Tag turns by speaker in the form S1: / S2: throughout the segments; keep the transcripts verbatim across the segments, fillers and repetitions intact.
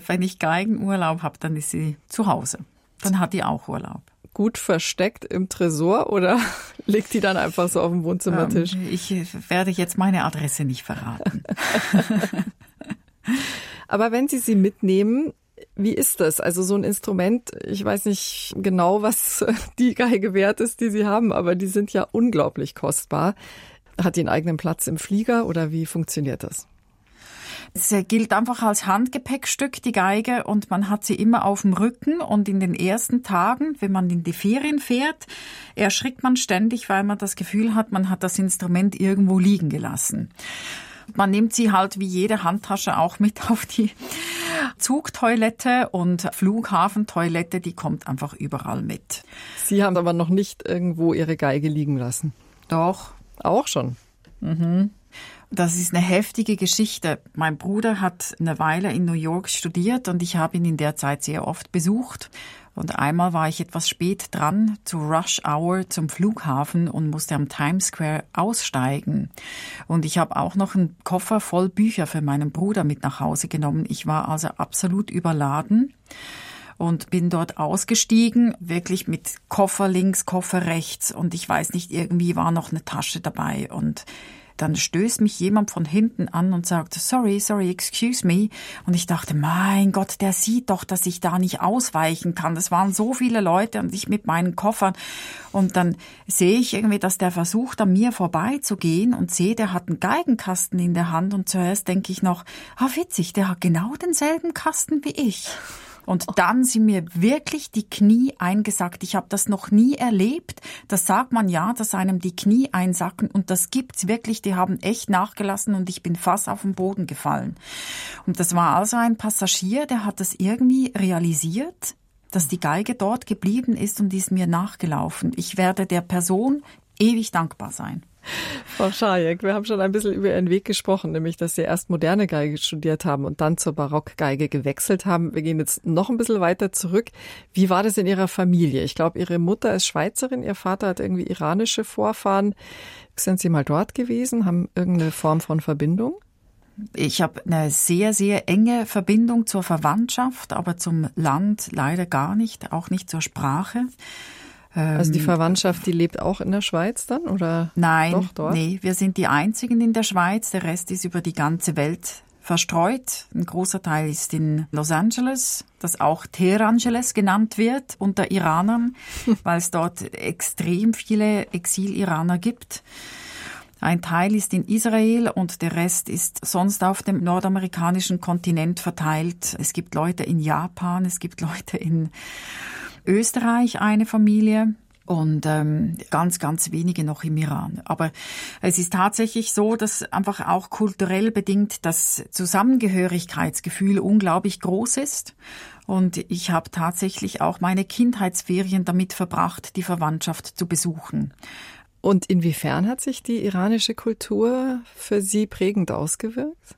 S1: wenn ich Geigenurlaub habe, dann ist sie zu Hause. Dann hat die auch Urlaub.
S2: Gut versteckt im Tresor oder liegt die dann einfach so auf dem Wohnzimmertisch?
S1: Ähm, ich werde jetzt meine Adresse nicht verraten.
S2: Aber wenn Sie sie mitnehmen, wie ist das? Also so ein Instrument, ich weiß nicht genau, was die Geige wert ist, die Sie haben, aber die sind ja unglaublich kostbar. Hat die einen eigenen Platz im Flieger oder wie funktioniert das?
S1: Es gilt einfach als Handgepäckstück, die Geige, und man hat sie immer auf dem Rücken. Und in den ersten Tagen, wenn man in die Ferien fährt, erschrickt man ständig, weil man das Gefühl hat, man hat das Instrument irgendwo liegen gelassen. Man nimmt sie halt wie jede Handtasche auch mit auf die Zugtoilette, und Flughafentoilette, die kommt einfach überall mit.
S2: Sie haben aber noch nicht irgendwo Ihre Geige liegen lassen.
S1: Doch.
S2: Auch schon?
S1: Mhm. Das ist eine heftige Geschichte. Mein Bruder hat eine Weile in New York studiert und ich habe ihn in der Zeit sehr oft besucht. Und einmal war ich etwas spät dran zu Rush Hour zum Flughafen und musste am Times Square aussteigen. Und ich habe auch noch einen Koffer voll Bücher für meinen Bruder mit nach Hause genommen. Ich war also absolut überladen und bin dort ausgestiegen, wirklich mit Koffer links, Koffer rechts. Und ich weiß nicht, irgendwie war noch eine Tasche dabei. Und dann stößt mich jemand von hinten an und sagt, sorry, sorry, excuse me. Und ich dachte, mein Gott, der sieht doch, dass ich da nicht ausweichen kann. Das waren so viele Leute und ich mit meinen Koffern. Und dann sehe ich irgendwie, dass der versucht, an mir vorbeizugehen, und sehe, der hat einen Geigenkasten in der Hand. Und zuerst denke ich noch, ah, witzig, der hat genau denselben Kasten wie ich. Und dann sind mir wirklich die Knie eingesackt. Ich habe das noch nie erlebt. Das sagt man ja, dass einem die Knie einsacken. Und das gibt's wirklich. Die haben echt nachgelassen und ich bin fast auf den Boden gefallen. Und das war also ein Passagier, der hat das irgendwie realisiert, dass die Geige dort geblieben ist, und ist mir nachgelaufen. Ich werde der Person ewig dankbar sein.
S2: Frau Schajek, wir haben schon ein bisschen über Ihren Weg gesprochen, nämlich, dass Sie erst moderne Geige studiert haben und dann zur Barockgeige gewechselt haben. Wir gehen jetzt noch ein bisschen weiter zurück. Wie war das in Ihrer Familie? Ich glaube, Ihre Mutter ist Schweizerin, Ihr Vater hat irgendwie iranische Vorfahren. Sind Sie mal dort gewesen? Haben irgendeine Form von Verbindung?
S1: Ich habe eine sehr, sehr enge Verbindung zur Verwandtschaft, aber zum Land leider gar nicht, auch nicht zur Sprache.
S2: Also die Verwandtschaft, die lebt auch in der Schweiz dann, oder?
S1: Nein,
S2: doch dort?
S1: Nee, wir sind die einzigen in der Schweiz. Der Rest ist über die ganze Welt verstreut. Ein großer Teil ist in Los Angeles, das auch Teherangeles genannt wird unter Iranern, weil es dort extrem viele Exil-Iraner gibt. Ein Teil ist in Israel und der Rest ist sonst auf dem nordamerikanischen Kontinent verteilt. Es gibt Leute in Japan, es gibt Leute in Österreich, eine Familie, und ähm, ganz, ganz wenige noch im Iran. Aber es ist tatsächlich so, dass einfach auch kulturell bedingt das Zusammengehörigkeitsgefühl unglaublich groß ist. Und ich habe tatsächlich auch meine Kindheitsferien damit verbracht, die Verwandtschaft zu besuchen.
S2: Und inwiefern hat sich die iranische Kultur für Sie prägend ausgewirkt?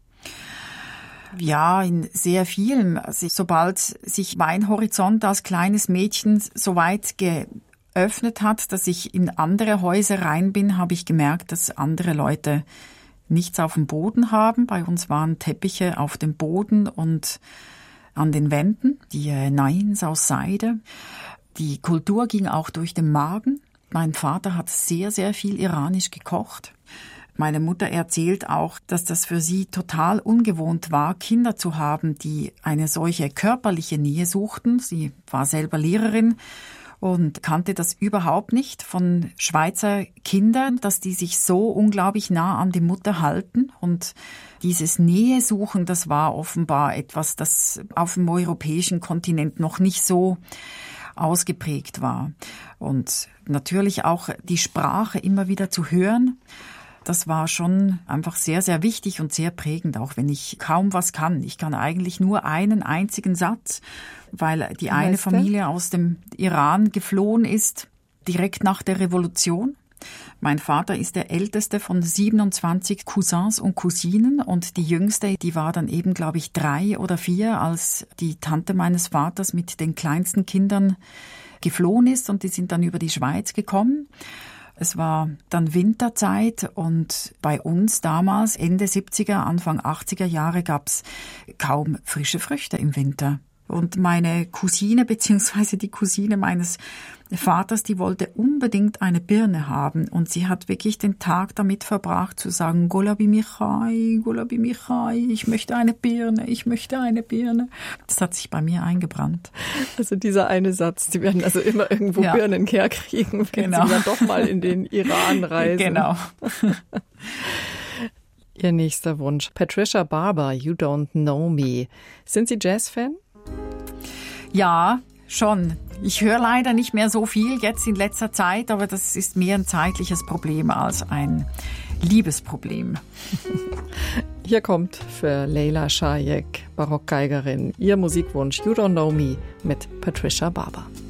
S1: Ja, in sehr vielem. Also sobald sich mein Horizont als kleines Mädchen so weit geöffnet hat, dass ich in andere Häuser rein bin, habe ich gemerkt, dass andere Leute nichts auf dem Boden haben. Bei uns waren Teppiche auf dem Boden und an den Wänden, die Nains aus Seide. Die Kultur ging auch durch den Magen. Mein Vater hat sehr, sehr viel iranisch gekocht. Meine Mutter erzählt auch, dass das für sie total ungewohnt war, Kinder zu haben, die eine solche körperliche Nähe suchten. Sie war selber Lehrerin und kannte das überhaupt nicht von Schweizer Kindern, dass die sich so unglaublich nah an die Mutter halten. Und dieses Nähe suchen, das war offenbar etwas, das auf dem europäischen Kontinent noch nicht so ausgeprägt war. Und natürlich auch die Sprache immer wieder zu hören. Das war schon einfach sehr, sehr wichtig und sehr prägend, auch wenn ich kaum was kann. Ich kann eigentlich nur einen einzigen Satz, weil die eine Familie aus dem Iran geflohen ist, direkt nach der Revolution. Mein Vater ist der älteste von siebenundzwanzig Cousins und Cousinen und die jüngste, die war dann eben, glaube ich, drei oder vier, als die Tante meines Vaters mit den kleinsten Kindern geflohen ist und die sind dann über die Schweiz gekommen. Es war dann Winterzeit und bei uns damals, Ende siebziger, Anfang achtziger Jahre, gab's kaum frische Früchte im Winter. Und meine Cousine, beziehungsweise die Cousine meines Vaters, die wollte unbedingt eine Birne haben. Und sie hat wirklich den Tag damit verbracht zu sagen, Golabi Michai, Golabi Michai, ich möchte eine Birne, ich möchte eine Birne. Das hat sich bei mir eingebrannt.
S2: Also dieser eine Satz, Sie werden also immer irgendwo ja. Birnen herkriegen, wenn genau. Sie dann doch mal in den Iran reisen.
S1: Genau.
S2: Ihr nächster Wunsch, Patricia Barber, You Don't Know Me. Sind Sie Jazz-Fan?
S1: Ja, schon. Ich höre leider nicht mehr so viel jetzt in letzter Zeit, aber das ist mehr ein zeitliches Problem als ein Liebesproblem.
S2: Hier kommt für Leila Shayek, Barockgeigerin, ihr Musikwunsch You Don't Know Me mit Patricia Barber.